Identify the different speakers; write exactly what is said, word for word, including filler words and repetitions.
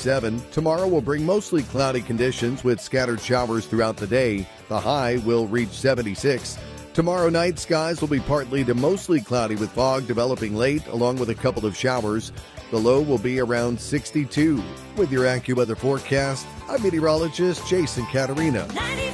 Speaker 1: fifty-seven. Tomorrow will bring mostly cloudy conditions with scattered showers throughout the day. The high will reach seventy-six. Tomorrow night, skies will be partly to mostly cloudy with fog developing late, along with a couple of showers. The low will be around sixty-two. With your AccuWeather forecast, I'm meteorologist Jason Caterina.